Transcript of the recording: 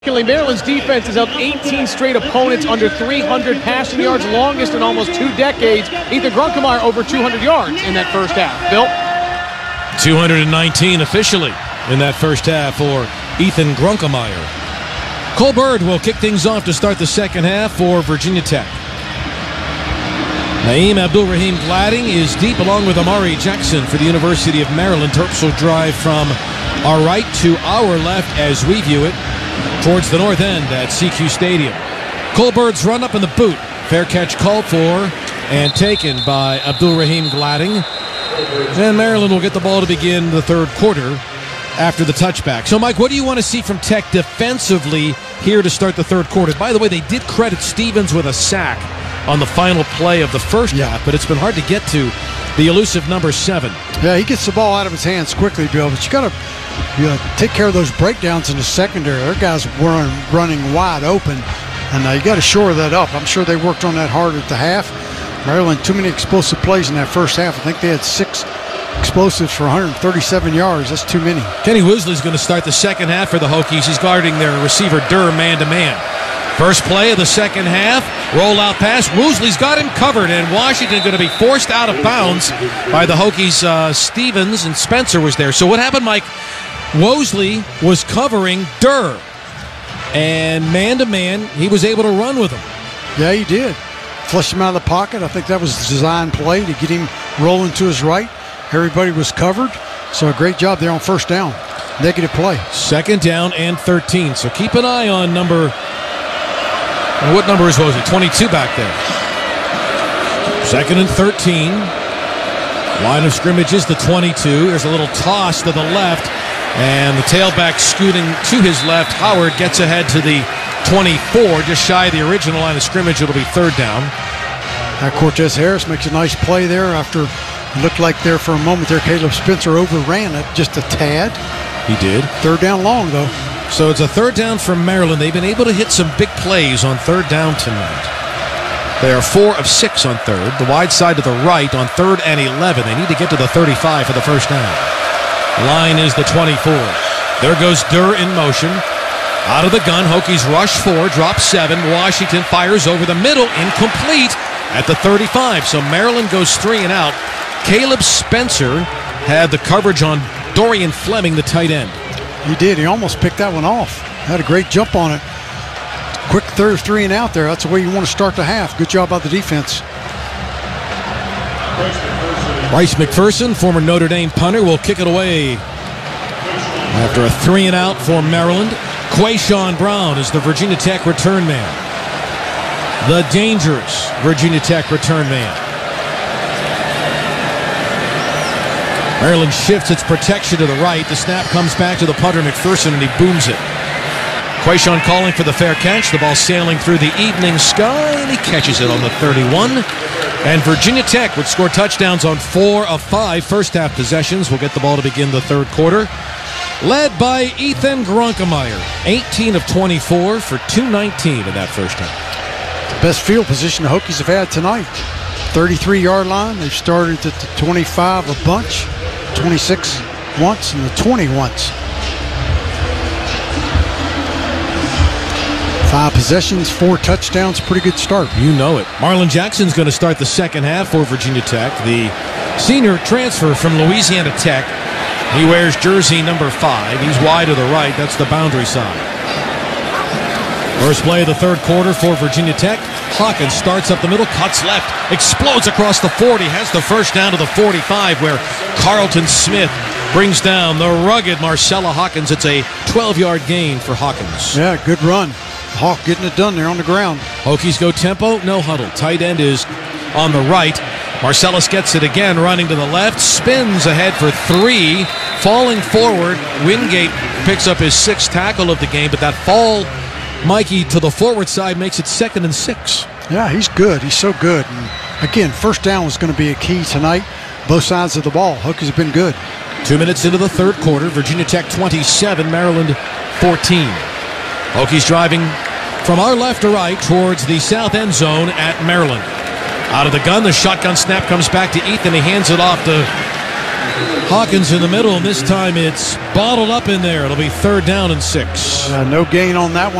Maryland's defense has held 18 straight opponents under 300 passing yards, longest in almost 2 decades. Ethan Grunkemeyer over 200 yards in that first half. Bill? 219 officially in that first half for Ethan Grunkemeyer. Cole Bird will kick things off to start the second half for Virginia Tech. Naeem Abdul-Rahim Gladding is deep along with Amari Jackson for the University of Maryland. Terps will drive from our right to our left as we view it towards the north end at CQ Stadium. Cole Bird's run up in the boot. Fair catch called for and taken by Abdul-Rahim Gladding. And Maryland will get the ball to begin the third quarter after the touchback. So, Mike, what do you want to see from Tech defensively here to start the third quarter? By the way, they did credit Stevens with a sack on the final play of the first half, but it's been hard to get to the elusive number 7. Yeah, he gets the ball out of his hands quickly, Bill, but you got to take care of those breakdowns in the secondary. Their guys were running wide open, and you got to shore that up. I'm sure they worked on that hard at the half. Maryland, too many explosive plays in that first half. I think they had 6 explosives for 137 yards. That's too many. Kenny Woosley's going to start the second half for the Hokies. He's guarding their receiver Durr man-to-man. First play of the second half, rollout pass. Woosley's got him covered, and Washington going to be forced out of bounds by the Hokies. Stevens and Spencer was there. So what happened, Mike? Woosley was covering Durr, and man-to-man, he was able to run with him. Yeah, he did. Flushed him out of the pocket. I think that was the design play to get him rolling to his right. Everybody was covered, so a great job there on first down. Negative play. Second down and 13. So keep an eye on what number was it? 22 back there. Second and 13. Line of scrimmage is the 22. There's a little toss to the left, and the tailback scooting to his left. Howard gets ahead to the 24, just shy of the original line of scrimmage. It'll be third down. Cortez Harris makes a nice play there after it looked like there for a moment there Caleb Spencer overran it just a tad. He did. Third down long, though. So it's a third down from Maryland. They've been able to hit some big plays on third down tonight. They are 4 of 6 on third. The wide side to the right on 3rd and 11. They need to get to the 35 for the first down. Line is the 24. There goes Durr in motion. Out of the gun, Hokies rush 4, drop 7. Washington fires over the middle, incomplete at the 35. So Maryland goes 3 and out. Caleb Spencer had the coverage on Dorian Fleming, the tight end. He did. He almost picked that one off. Had a great jump on it. Quick 3 and out there. That's the way you want to start the half. Good job by the defense. Bryce McPherson, former Notre Dame punter, will kick it away after a 3 and out for Maryland. Quayshawn Brown is the Virginia Tech return man. The dangerous Virginia Tech return man. Maryland shifts its protection to the right. The snap comes back to the punter, McPherson, and he booms it. Quayshawn calling for the fair catch. The ball sailing through the evening sky, and he catches it on the 31. And Virginia Tech would score touchdowns on 4 of 5 first-half possessions. We'll get the ball to begin the third quarter. Led by Ethan Grunkemeyer, 18 of 24 for 219 in that first half. Best field position the Hokies have had tonight. 33-yard line. They've started at the 25 a bunch. 26 once and the 20 once. 5 possessions, 4 touchdowns, pretty good start. You know it. Marlon Jackson's going to start the second half for Virginia Tech. The senior transfer from Louisiana Tech. He wears jersey number 5. He's wide to the right. That's the boundary side. First play of the third quarter for Virginia Tech. Hawkins starts up the middle, cuts left, explodes across the 40, has the first down to the 45 where Carlton Smith brings down the rugged Marcella Hawkins. It's a 12-yard gain for Hawkins. Yeah, good run. Hawk getting it done there on the ground. Hokies go tempo, no huddle. Tight end is on the right. Marcellus gets it again, running to the left, spins ahead for 3, falling forward. Wingate picks up his 6th tackle of the game, but that fall, Mikey, to the forward side makes it 2nd and 6. Yeah, he's good. He's so good. And again, first down was going to be a key tonight. Both sides of the ball. Hokies have been good. 2 minutes into the third quarter. Virginia Tech 27, Maryland 14. Hokies driving from our left to right towards the south end zone at Maryland. Out of the gun, the shotgun snap comes back to Ethan. He hands it off to Hawkins in the middle, and this time it's bottled up in there. It'll be 3rd down and 6. No gain on that one.